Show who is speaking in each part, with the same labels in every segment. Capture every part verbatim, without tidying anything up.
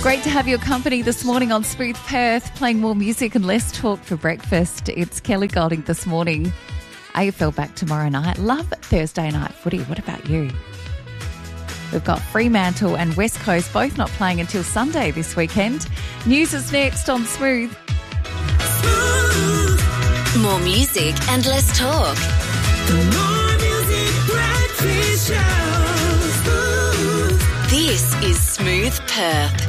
Speaker 1: Great to have your company this morning on Smooth Perth, playing more music and less talk for breakfast. It's Kelly Golding this morning. A F L back tomorrow night. Love Thursday night footy. What about you? We've got Fremantle and West Coast both not playing until Sunday this weekend. News is next on Smooth.
Speaker 2: More music and less talk.
Speaker 3: More music, breakfast show. Smooth.
Speaker 2: This is Smooth Perth.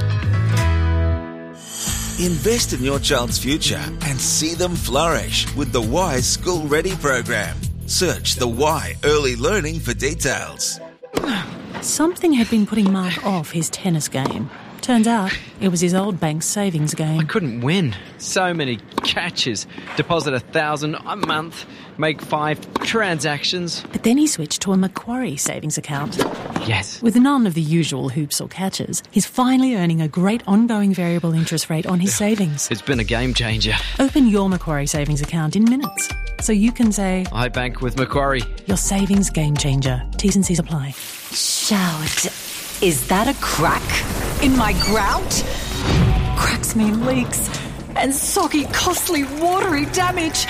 Speaker 4: Invest in your child's future and see them flourish with the Y School Ready program. Search the Y Early Learning for details.
Speaker 5: Something had been putting Mark off his tennis game. Turns out it was his old bank's savings game.
Speaker 6: I couldn't win. So many catches. Deposit a thousand a month, make five transactions.
Speaker 5: But then he switched to a Macquarie savings account.
Speaker 6: Yes.
Speaker 5: With none of the usual hoops or catches, he's finally earning a great ongoing variable interest rate on his savings.
Speaker 6: It's been a game changer.
Speaker 5: Open your Macquarie savings account in minutes, so you can say,
Speaker 6: I bank with Macquarie.
Speaker 5: Your savings game changer. T's and C's apply.
Speaker 7: Shout. Is that a crack in my grout? Cracks mean leaks and soggy, costly, watery damage.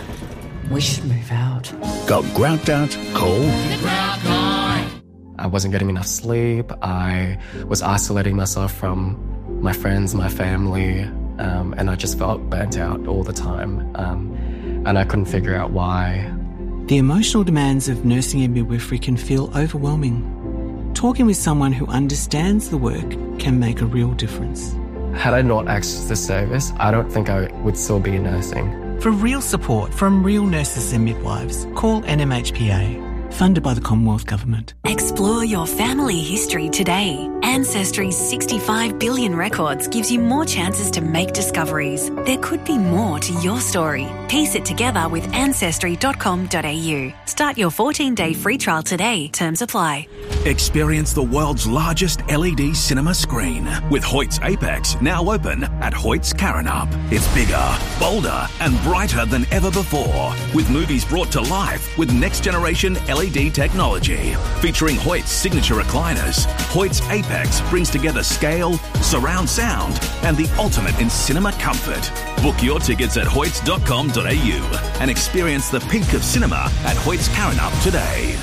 Speaker 7: We should move out.
Speaker 8: Got grout out? Call
Speaker 3: The Grout Guy.
Speaker 9: I wasn't getting enough sleep. I was isolating myself from my friends, my family, um, and I just felt burnt out all the time. Um, and I couldn't figure out why.
Speaker 10: The emotional demands of nursing and midwifery can feel overwhelming. Talking with someone who understands the work can make a real difference.
Speaker 9: Had I not accessed this service, I don't think I would still be nursing.
Speaker 10: For real support from real nurses and midwives, call N M H P A, funded by the Commonwealth Government.
Speaker 2: Explore your family history today. Ancestry's sixty-five billion records gives you more chances to make discoveries. There could be more to your story. Piece it together with ancestry dot com dot a u. Start your fourteen-day free trial today. Terms apply.
Speaker 11: Experience the world's largest L E D cinema screen with Hoyt's Apex now open at Hoyt's Karrinyup. It's bigger, bolder and brighter than ever before, with movies brought to life with next-generation L E D technology. Featuring Hoyt's signature recliners, Hoyt's Apex brings together scale, surround sound and the ultimate in cinema comfort. Book your tickets at hoyts dot com dot a u and experience the peak of cinema at Hoyt's Karrinyup today.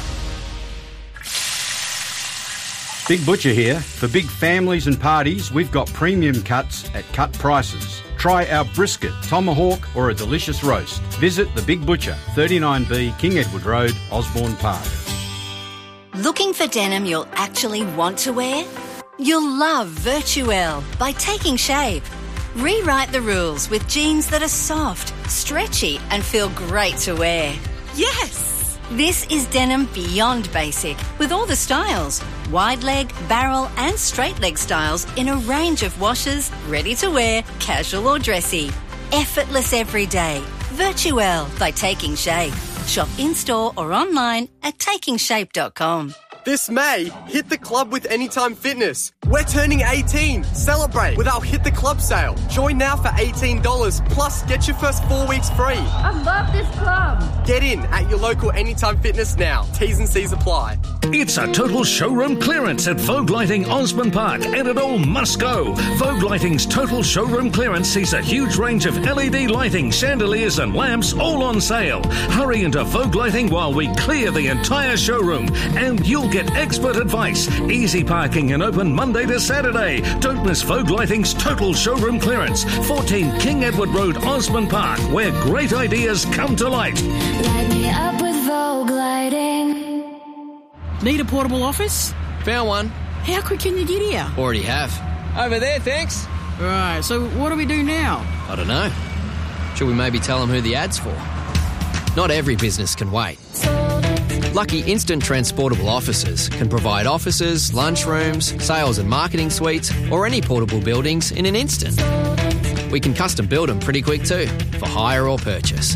Speaker 12: Big Butcher here. For big families and parties, we've got premium cuts at cut prices. Try our brisket, tomahawk or a delicious roast. Visit The Big Butcher, thirty-nine B King Edward Road, Osborne Park.
Speaker 2: Looking for denim you'll actually want to wear? You'll love Virtuelle by Taking Shape. Rewrite the rules with jeans that are soft, stretchy and feel great to wear. Yes! This is denim beyond basic, with all the styles. Wide leg, barrel and straight leg styles in a range of washes, ready to wear, casual or dressy. Effortless every day. Virtuelle by Taking Shape. Shop in-store or online at taking shape dot com.
Speaker 13: This May, hit the club with Anytime Fitness. We're turning eighteen. Celebrate with our Hit the Club sale. Join now for eighteen dollars, plus get your first four weeks free.
Speaker 14: I love this club.
Speaker 13: Get in at your local Anytime Fitness now. T's and C's apply.
Speaker 15: It's a total showroom clearance at Vogue Lighting Osborne Park, and it all must go. Vogue Lighting's total showroom clearance sees a huge range of L E D lighting, chandeliers and lamps all on sale. Hurry into Vogue Lighting while we clear the entire showroom, and you'll get expert advice, easy parking and open Monday to Saturday. Don't miss Vogue Lighting's total showroom clearance, fourteen King Edward Road, Osborne Park, where great ideas come to light.
Speaker 14: Light me up with Vogue Lighting.
Speaker 10: Need a portable office?
Speaker 6: Found one.
Speaker 10: How quick can you get here?
Speaker 6: Already have. Over there, thanks.
Speaker 10: Right, so what do we do now?
Speaker 6: I don't know. Should we maybe tell them who the ad's for? Not every business can wait. Lucky Instant Transportable Offices can provide offices, lunchrooms, sales and marketing suites, or any portable buildings in an instant. We can custom build them pretty quick too, for hire or purchase.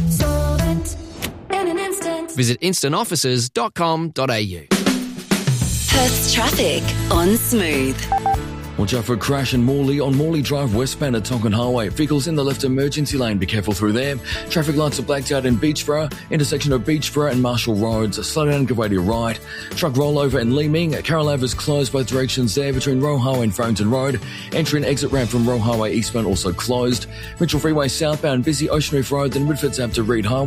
Speaker 6: Visit instant offices dot com dot a u.
Speaker 2: Perth's traffic on Smooth.
Speaker 16: Watch out for a crash in Morley on Morley Drive westbound at Tonkin Highway. Vehicles in the left emergency lane. Be careful through there. Traffic lights are blacked out in Beachborough, intersection of Beachborough and Marshall Roads. Slow down and give way to your right. Truck rollover in Leeming. Carol Ave is closed both directions there between Roe Highway and Farrington Road. Entry and exit ramp from Roe Highway eastbound also closed. Mitchell Freeway southbound busy Ocean Reef Road, then Woodford's up to Reed Highway.